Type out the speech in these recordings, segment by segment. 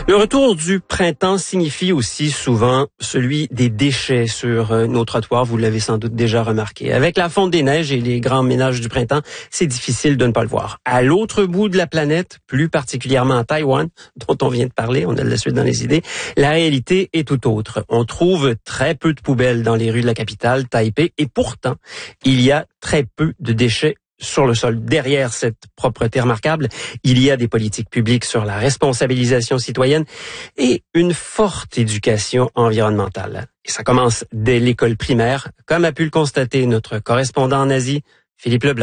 Le retour du printemps signifie aussi souvent celui des déchets sur nos trottoirs. Vous l'avez sans doute déjà remarqué. Avec la fonte des neiges et les grands ménages du printemps, c'est difficile de ne pas le voir. À l'autre bout de la planète, plus particulièrement à Taïwan, dont on vient de parler, on a de la suite dans les idées, la réalité est tout autre. On trouve très peu de poubelles dans les rues de la capitale, Taipei, et pourtant, il y a très peu de déchets sur le sol. Derrière cette propreté remarquable, il y a des politiques publiques sur la responsabilisation citoyenne et une forte éducation environnementale. Et ça commence dès l'école primaire, comme a pu le constater notre correspondant en Asie, Philippe Leblanc.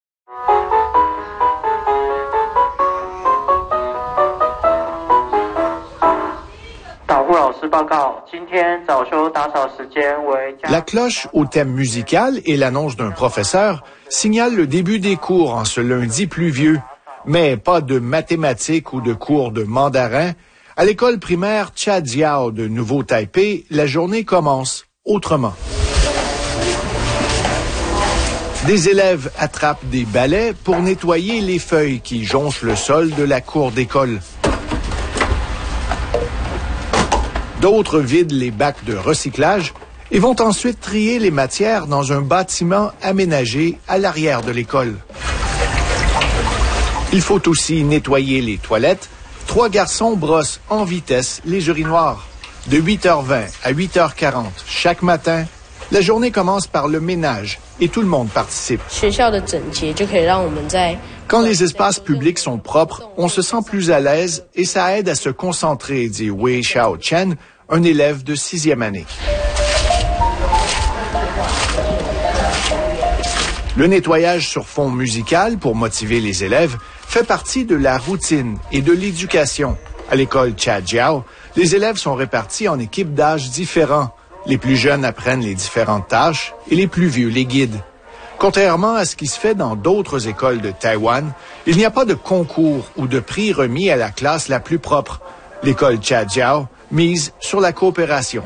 La cloche au thème musical et l'annonce d'un professeur signalent le début des cours en ce lundi pluvieux. Mais pas de mathématiques ou de cours de mandarin. À l'école primaire Chajiao de Nouveau-Taipei, la journée commence autrement. Des élèves attrapent des balais pour nettoyer les feuilles qui jonchent le sol de la cour d'école. D'autres vident les bacs de recyclage et vont ensuite trier les matières dans un bâtiment aménagé à l'arrière de l'école. Il faut aussi nettoyer les toilettes. 3 garçons brossent en vitesse les urinoirs. De 8h20 à 8h40 chaque matin, la journée commence par le ménage et tout le monde participe. Quand les espaces publics sont propres, on se sent plus à l'aise et ça aide à se concentrer, dit Wei Xiaochen, un élève de 6e année. Le nettoyage sur fond musical pour motiver les élèves fait partie de la routine et de l'éducation. À l'école Chajiao, les élèves sont répartis en équipes d'âge différents. Les plus jeunes apprennent les différentes tâches et les plus vieux les guident. Contrairement à ce qui se fait dans d'autres écoles de Taïwan, il n'y a pas de concours ou de prix remis à la classe la plus propre. L'école Chajiao mise sur la coopération.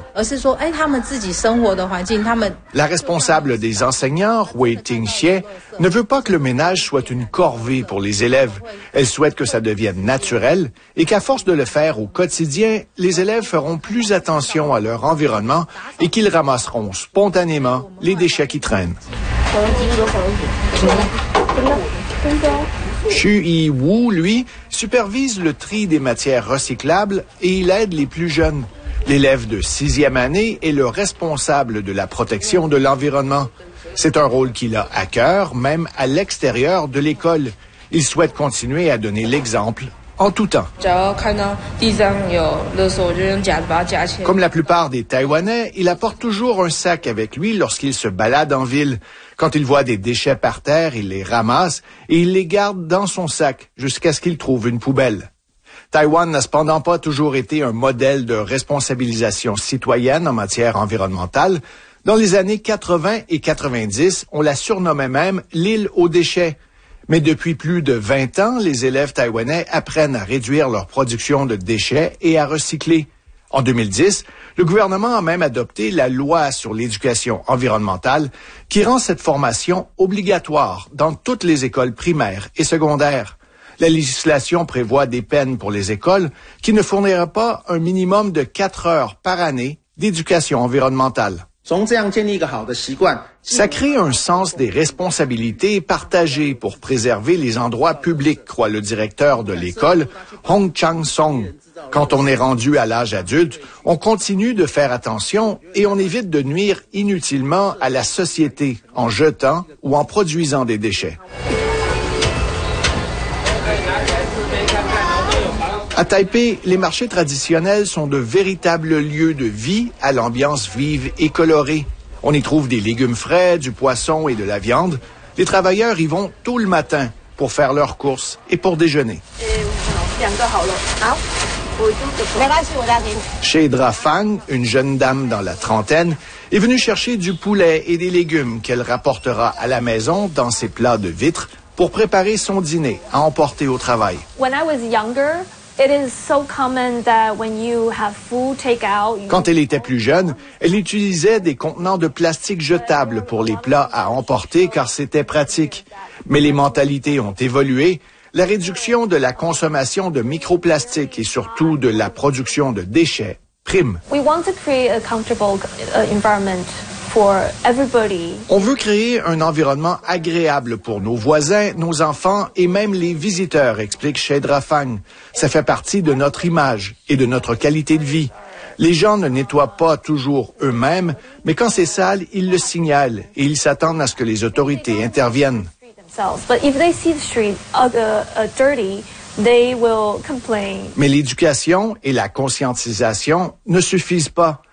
La responsable des enseignants, Wei Tingxie, ne veut pas que le ménage soit une corvée pour les élèves. Elle souhaite que ça devienne naturel et qu'à force de le faire au quotidien, les élèves feront plus attention à leur environnement et qu'ils ramasseront spontanément les déchets qui traînent. Xu Yi-Wu, lui, supervise le tri des matières recyclables et il aide les plus jeunes. L'élève de 6e année est le responsable de la protection de l'environnement. C'est un rôle qu'il a à cœur, même à l'extérieur de l'école. Il souhaite continuer à donner l'exemple en tout temps. Comme la plupart des Taïwanais, il apporte toujours un sac avec lui lorsqu'il se balade en ville. Quand il voit des déchets par terre, il les ramasse et il les garde dans son sac jusqu'à ce qu'il trouve une poubelle. Taïwan n'a cependant pas toujours été un modèle de responsabilisation citoyenne en matière environnementale. Dans les années 80 et 90, on la surnommait même l'île aux déchets. Mais depuis plus de 20 ans, les élèves taïwanais apprennent à réduire leur production de déchets et à recycler. En 2010, le gouvernement a même adopté la loi sur l'éducation environnementale qui rend cette formation obligatoire dans toutes les écoles primaires et secondaires. La législation prévoit des peines pour les écoles qui ne fourniraient pas un minimum de 4 heures par année d'éducation environnementale. Ça crée un sens des responsabilités partagées pour préserver les endroits publics, croit le directeur de l'école, Hong Chang-song. Quand on est rendu à l'âge adulte, on continue de faire attention et on évite de nuire inutilement à la société en jetant ou en produisant des déchets. À Taipei, les marchés traditionnels sont de véritables lieux de vie à l'ambiance vive et colorée. On y trouve des légumes frais, du poisson et de la viande. Les travailleurs y vont tôt le matin pour faire leurs courses et pour déjeuner. Shedra Fang, une jeune dame dans la trentaine, est venue chercher du poulet et des légumes qu'elle rapportera à la maison dans ses plats de vitre pour préparer son dîner à emporter au travail. Quand elle était plus jeune, elle utilisait des contenants de plastique jetables pour les plats à emporter car c'était pratique. Mais les mentalités ont évolué. La réduction de la consommation de microplastiques et surtout de la production de déchets prime. On veut créer un environnement agréable pour nos voisins, nos enfants et même les visiteurs, explique Shedra Fang. Ça fait partie de notre image et de notre qualité de vie. Les gens ne nettoient pas toujours eux-mêmes, mais quand c'est sale, ils le signalent et ils s'attendent à ce que les autorités interviennent. Mais l'éducation et la conscientisation ne suffisent pas.